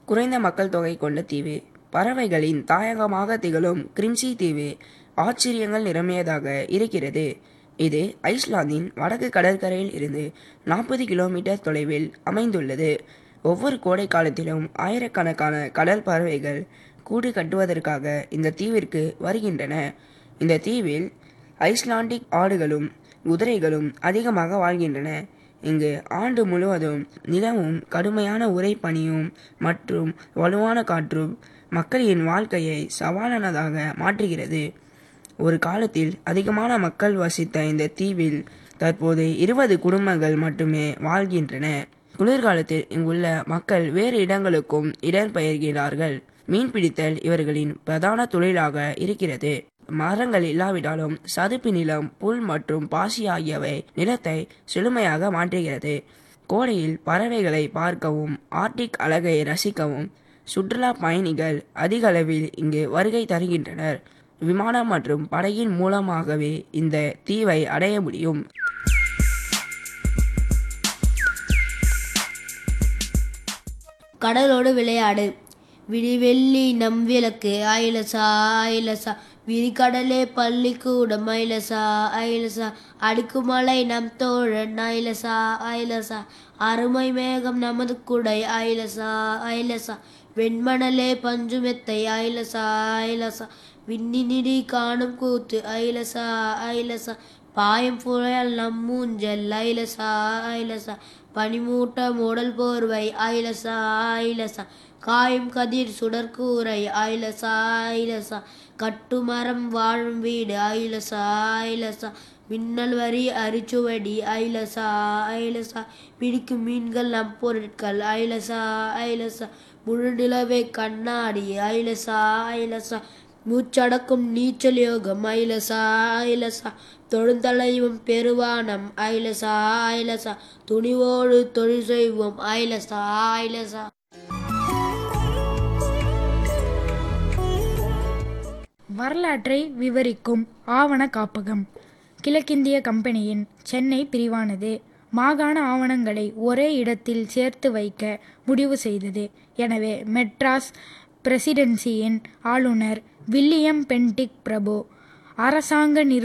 குறைந்த மக்கள் தொகை கொண்ட தீவு. பறவைகளின் தாயகமாக திகழும் கிரிம்சி தீவு ஆச்சரியங்கள் நிரம்பியதாக இருக்கிறது. இது ஐஸ்லாந்தின் வடக்கு கடற்கரையில் இருந்து 40 கிலோமீட்டர் தொலைவில் அமைந்துள்ளது. ஒவ்வொரு கோடை காலத்திலும் ஆயிரக்கணக்கான கடல் பறவைகள் கூடு கட்டுவதற்காக இந்த தீவிற்கு வருகின்றன. இந்த தீவில் ஐஸ்லாண்டிக் ஆடுகளும் குதிரைகளும் அதிகமாக வாழ்கின்றன. இங்கு ஆண்டு முழுவதும் நிலவும் கடுமையான உறைபனியும் மற்றும் வலுவான காற்றும் மக்களின் வாழ்க்கையை சவாலானதாக மாற்றுகிறது. ஒரு காலத்தில் அதிகமான மக்கள் வசித்த இந்த தீவில் தற்போது 20 குடும்பங்கள் மட்டுமே வாழ்கின்றன. குளிர்காலத்தில் இங்குள்ள மக்கள் வேறு இடங்களுக்கும் இடம்பெயர்கிறார்கள். மீன்பிடித்தல் இவர்களின் பிரதான தொழிலாக இருக்கிறது. மரங்கள் இல்லாவிட்டாலும் சதுப்பு நிலம், புல் மற்றும் பாசி ஆகியவை நிலத்தை செழுமையாக மாற்றுகிறது. கோடையில் பறவைகளை பார்க்கவும் ஆர்டிக் அழகை ரசிக்கவும் சுற்றுலா பயணிகள் அதிக அளவில் இங்கு வருகை தருகின்றனர். விமானம் மற்றும் படகின் மூலமாகவே இந்த தீவை அடைய முடியும். கடலோடு விளையாடு. விடிவெள்ளி நம் விளக்கு ஐலசா ஐலசா, விரிகடலே பள்ளிக்கூடம் ஐலசா ஐலசா, அடிக்குமலை நம் தோழன் ஐலசா ஐலசா, அருமை மேகம் நமது குடை ஐலசா ஐலசா, வெண்மணலே பஞ்சுமெத்தை ஐலசா ஐலசா, விண்ணினிடி காணும் கூத்து ஐலசா ஐலசா, பாயம் புயல் நம் மூஞ்சல் ஐலசா ஐலசா, பனிமூட்ட மூடல் போர்வை ஐலசா ஐலசா, காயும் கதிர் சுடற்கூரை ஐலசா ஐலசா, கட்டுமரம் வாழும் வீடு ஐலசா ஐலசா, மின்னல் வரி அரிச்சுவடி ஐலசா ஐலசா, பிடிக்கும் மீன்கள் நம் பொருட்கள் ஐலசா ஐலசா, முழு நிலவே கண்ணாடி ஐலசா ஐலசா, மூச்சடக்கும் நீச்சல் யோகம் ஐலசா ஐலசா, தொழுந்தலையும் பெருவானம் ஐலசா ஐலசா, துணிவோடு தொழில் செய்வோம் ஐலசா ஐலசா. வரலாற்றை விவரிக்கும் ஆவண காப்பகம். கிழக்கிந்திய கம்பெனியின் சென்னை பிரிவானது மாகாண ஆவணங்களை ஒரே இடத்தில் சேர்த்து வைக்க முடிவு செய்தது. எனவே மெட்ராஸ் பிரசிடென்சியின் ஆளுநர் வில்லியம் பென்டிக் பிரபு அரசாங்க